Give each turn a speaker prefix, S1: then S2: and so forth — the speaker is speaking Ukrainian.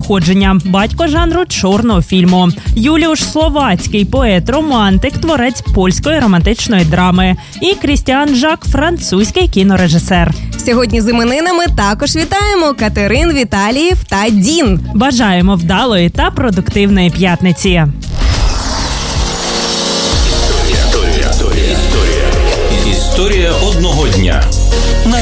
S1: походження, батько жанру чорного фільму. Юліуш Словацький, поет-романтик, творець польської романтичної драми. І Крістіан Жак, французький кінорежисер.
S2: Сьогодні з іменинами також вітаємо Катерин, Віталіїв та Дін.
S1: Бажаємо вдалої та продуктивної п'ятниці.